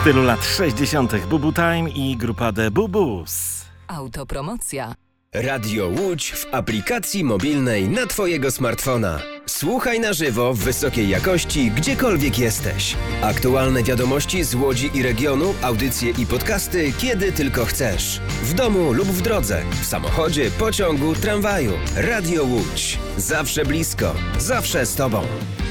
stylu lat 60. Bubu Time i grupa The Bubus. Autopromocja. Radio Łódź w aplikacji mobilnej na Twojego smartfona. Słuchaj na żywo w wysokiej jakości, gdziekolwiek jesteś. Aktualne wiadomości z Łodzi i regionu, audycje i podcasty, kiedy tylko chcesz. W domu lub w drodze, w samochodzie, pociągu, tramwaju. Radio Łódź. Zawsze blisko, zawsze z Tobą.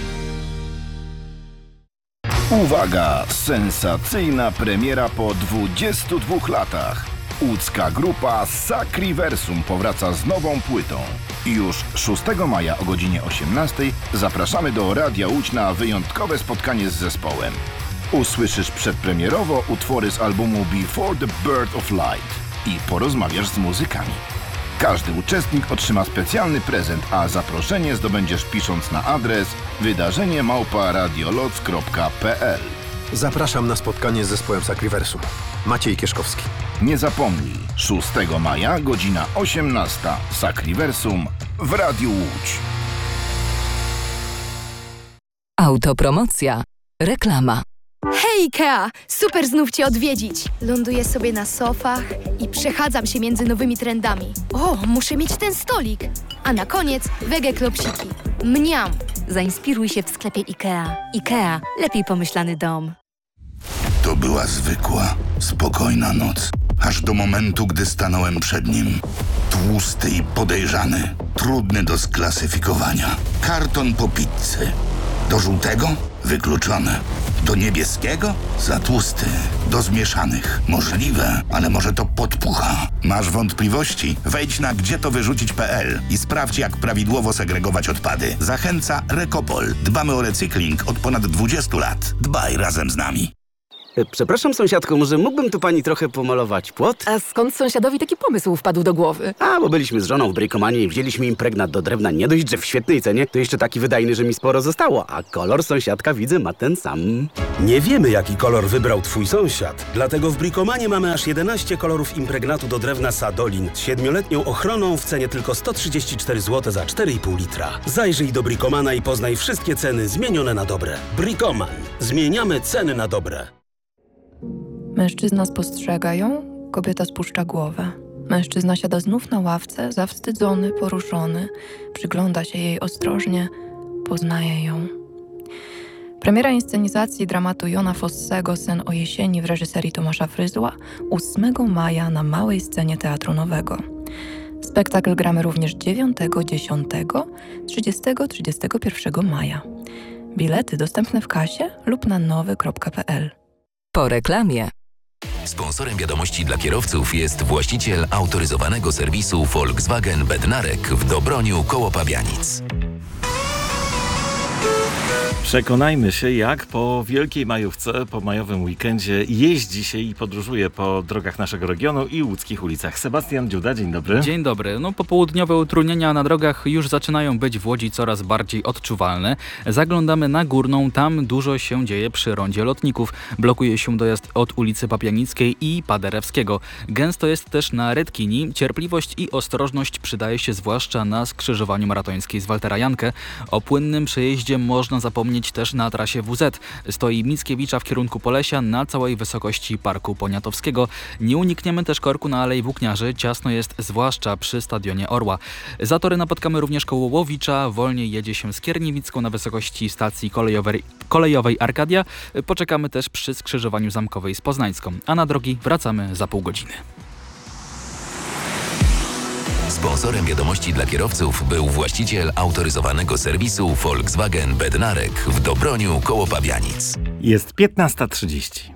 Uwaga! Sensacyjna premiera po 22 latach. Łódzka grupa Sacriversum powraca z nową płytą. Już 6 maja o godzinie 18 zapraszamy do Radia Łódź na wyjątkowe spotkanie z zespołem. Usłyszysz przedpremierowo utwory z albumu Before the Birth of Light i porozmawiasz z muzykami. Każdy uczestnik otrzyma specjalny prezent, a zaproszenie zdobędziesz pisząc na adres wydarzenie@radioloc.pl. Zapraszam na spotkanie z zespołem Sacriversum. Maciej Kieszkowski. Nie zapomnij, 6 maja, godzina 18. Sacriversum w Radiu Łódź. Autopromocja. Reklama. Hej Ikea! Super znów Cię odwiedzić! Ląduję sobie na sofach i przechadzam się między nowymi trendami. O, muszę mieć ten stolik! A na koniec wege klopsiki. Mniam! Zainspiruj się w sklepie IKEA. IKEA. Lepiej pomyślany dom. To była zwykła, spokojna noc. Aż do momentu, gdy stanąłem przed nim. Tłusty i podejrzany. Trudny do sklasyfikowania. Karton po pizzy. Do żółtego? Wykluczone. Do niebieskiego? Za tłusty. Do zmieszanych? Możliwe, ale może to podpucha. Masz wątpliwości? Wejdź na gdzietowyrzucić.pl i sprawdź, jak prawidłowo segregować odpady. Zachęca Recopol. Dbamy o recykling od ponad 20 lat. Dbaj razem z nami. Przepraszam, sąsiadko, może mógłbym tu pani trochę pomalować płot? A skąd sąsiadowi taki pomysł wpadł do głowy? Bo byliśmy z żoną w Brikomanie i wzięliśmy impregnat do drewna. Nie dość, że w świetnej cenie, to jeszcze taki wydajny, że mi sporo zostało. A kolor sąsiadka, widzę, ma ten sam. Nie wiemy, jaki kolor wybrał twój sąsiad. Dlatego w Brikomanie mamy aż 11 kolorów impregnatu do drewna Sadolin z 7-letnią ochroną w cenie tylko 134 zł za 4,5 litra. Zajrzyj do Brikomana i poznaj wszystkie ceny zmienione na dobre. Brikoman. Zmieniamy ceny na dobre. Mężczyzna spostrzega ją, kobieta spuszcza głowę. Mężczyzna siada znów na ławce, zawstydzony, poruszony. Przygląda się jej ostrożnie, poznaje ją. Premiera inscenizacji dramatu Jona Fossego Sen o jesieni w reżyserii Tomasza Fryzła 8 maja na małej scenie Teatru Nowego. Spektakl gramy również 9, 10, 30, 31 maja. Bilety dostępne w kasie lub na nowy.pl. Po reklamie. Sponsorem wiadomości dla kierowców jest właściciel autoryzowanego serwisu Volkswagen Bednarek w Dobroniu koło Pabianic. Przekonajmy się, jak po wielkiej majówce, po majowym weekendzie jeździ się i podróżuje po drogach naszego regionu i łódzkich ulicach. Sebastian Dziuda, dzień dobry. Dzień dobry. Popołudniowe utrudnienia na drogach już zaczynają być w Łodzi coraz bardziej odczuwalne. Zaglądamy na Górną, tam dużo się dzieje przy rondzie Lotników. Blokuje się dojazd od ulicy Papianickiej i Paderewskiego. Gęsto jest też na Redkini. Cierpliwość i ostrożność przydaje się zwłaszcza na skrzyżowaniu Maratońskiej z Waltera Jankę. O płynnym przejeździe można zapomnieć też na trasie WZ. Stoi Mickiewicza w kierunku Polesia na całej wysokości Parku Poniatowskiego. Nie unikniemy też korku na Alei Włókniarzy. Ciasno jest zwłaszcza przy Stadionie Orła. Zatory napotkamy również koło Łowicza. Wolniej jedzie się z Kierniewicką na wysokości stacji kolejowej Arkadia. Poczekamy też przy skrzyżowaniu Zamkowej z Poznańską. A na drogi wracamy za pół godziny. Sponsorem wiadomości dla kierowców był właściciel autoryzowanego serwisu Volkswagen Bednarek w Dobroniu koło Pabianic. Jest 15:30.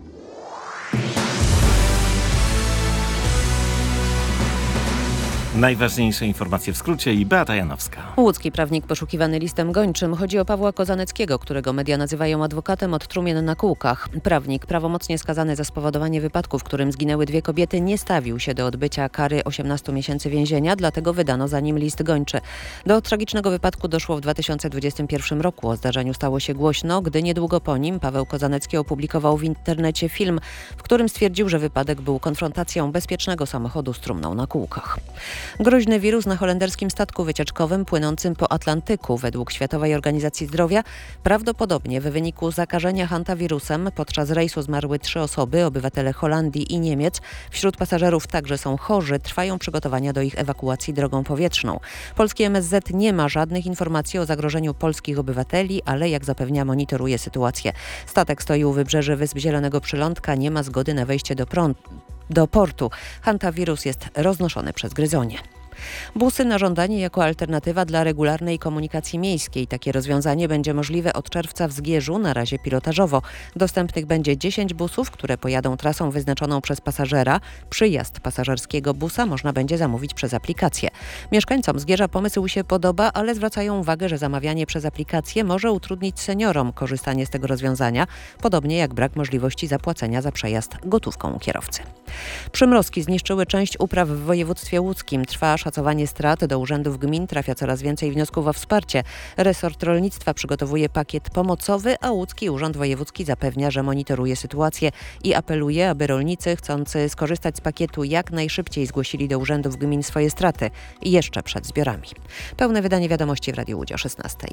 Najważniejsze informacje w skrócie i Beata Janowska. Łódzki prawnik poszukiwany listem gończym. Chodzi o Pawła Kozaneckiego, którego media nazywają adwokatem od trumien na kółkach. Prawnik, prawomocnie skazany za spowodowanie wypadku, w którym zginęły 2 kobiety, nie stawił się do odbycia kary 18 miesięcy więzienia, dlatego wydano za nim list gończy. Do tragicznego wypadku doszło w 2021 roku. O zdarzeniu stało się głośno, gdy niedługo po nim Paweł Kozanecki opublikował w internecie film, w którym stwierdził, że wypadek był konfrontacją bezpiecznego samochodu z trumną na kółkach. Groźny wirus na holenderskim statku wycieczkowym płynącym po Atlantyku. Według Światowej Organizacji Zdrowia prawdopodobnie w wyniku zakażenia hantawirusem podczas rejsu zmarły 3 osoby, obywatele Holandii i Niemiec. Wśród pasażerów także są chorzy. Trwają przygotowania do ich ewakuacji drogą powietrzną. Polski MSZ nie ma żadnych informacji o zagrożeniu polskich obywateli, ale jak zapewnia, monitoruje sytuację. Statek stoi u wybrzeży Wysp Zielonego Przylądka. Nie ma zgody na wejście do portu. Hantawirus jest roznoszony przez gryzonie. Busy na żądanie jako alternatywa dla regularnej komunikacji miejskiej. Takie rozwiązanie będzie możliwe od czerwca w Zgierzu, na razie pilotażowo. Dostępnych będzie 10 busów, które pojadą trasą wyznaczoną przez pasażera. Przyjazd pasażerskiego busa można będzie zamówić przez aplikację. Mieszkańcom Zgierza pomysł się podoba, ale zwracają uwagę, że zamawianie przez aplikację może utrudnić seniorom korzystanie z tego rozwiązania, podobnie jak brak możliwości zapłacenia za przejazd gotówką u kierowcy. Przymrozki zniszczyły część upraw w województwie łódzkim. Trwa szacowanie strat. Do urzędów gmin trafia coraz więcej wniosków o wsparcie. Resort rolnictwa przygotowuje pakiet pomocowy, a łódzki Urząd Wojewódzki zapewnia, że monitoruje sytuację i apeluje, aby rolnicy chcący skorzystać z pakietu jak najszybciej zgłosili do urzędów gmin swoje straty jeszcze przed zbiorami. Pełne wydanie wiadomości w Radiu Łódź o 16.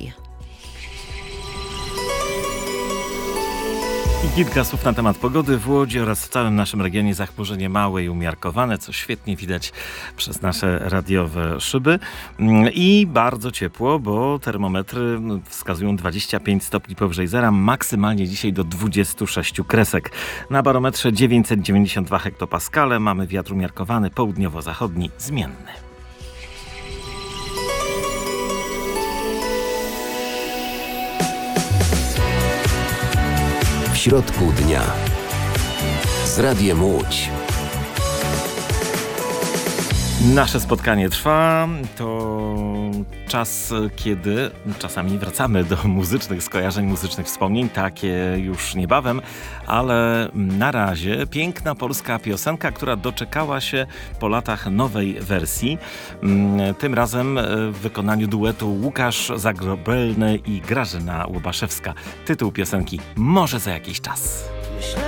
I kilka słów na temat pogody w Łodzi oraz w całym naszym regionie. Zachmurzenie małe i umiarkowane, co świetnie widać przez nasze radiowe szyby. I bardzo ciepło, bo termometry wskazują 25 stopni powyżej zera, maksymalnie dzisiaj do 26 kresek. Na barometrze 992 hektopaskale, mamy wiatr umiarkowany, południowo-zachodni, zmienny. W środku dnia z Radiem Łódź. Nasze spotkanie trwa. To czas, kiedy czasami wracamy do muzycznych skojarzeń, muzycznych wspomnień. Takie już niebawem, ale na razie piękna polska piosenka, która doczekała się po latach nowej wersji. Tym razem w wykonaniu duetu Łukasz Zagrobelny i Grażyna Łobaszewska. Tytuł piosenki Może za jakiś czas. Myślę,